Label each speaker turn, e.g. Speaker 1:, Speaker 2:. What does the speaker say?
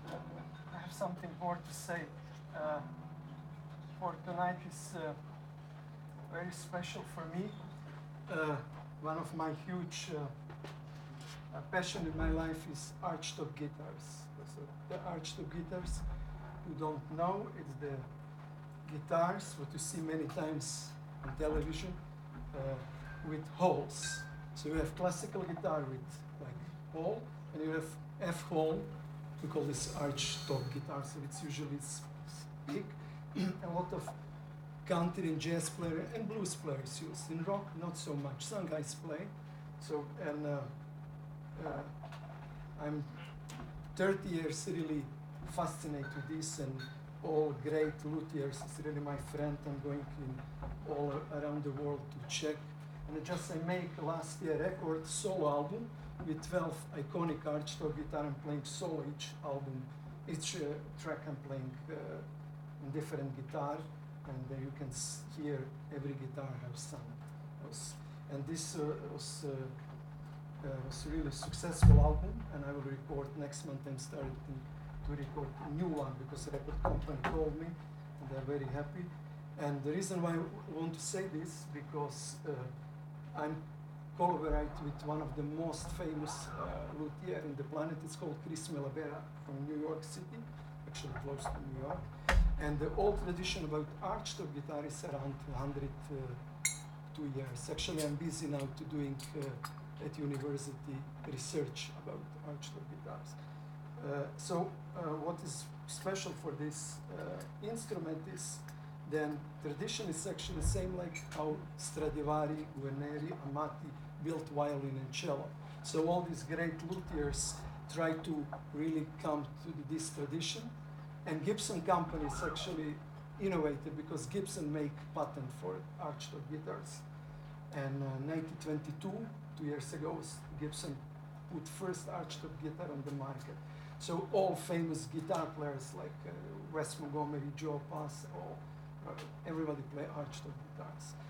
Speaker 1: I have something more to say. Uh, for tonight is very special for me. One of my huge passion in my life is archtop guitars. So the archtop guitars, who don't know, it's the guitars what you see many times on television with holes. So you have classical guitar with like hole, and you have F hole. We call this archtop guitar, so it's usually big. A lot of country and jazz players and blues players use. In rock, not so much. Some guys play. So and I'm 30 years really fascinated with this, and all great luthiers is really my friend. I'm going in all around the world to check. And I make last year record solo album with 12 iconic archtop guitar. I'm playing solo each album, each track I'm playing in different guitar, and you can hear every guitar have sound. And this was really successful album, and I will record next month. I'm starting to record a new one because the record company called me, and they're very happy. And the reason why I want to say this because I'm collaborate with one of the most famous luthier in the planet. It's called Chris Milavera from New York City, actually close to New York. And the old tradition about archtop guitar is around 102 years. Actually, I'm busy now to doing at university research about archtop guitars. What is special for this instrument is then tradition is actually the same like how Stradivari, Guarneri, Amati built violin and cello. So all these great luthiers try to really come to this tradition. And Gibson company is actually innovative because Gibson make patent for archtop guitars. And 1922, 2 years ago, Gibson put first archtop guitar on the market. So all famous guitar players like Wes Montgomery, Joe Pass, everybody play archtop guitars.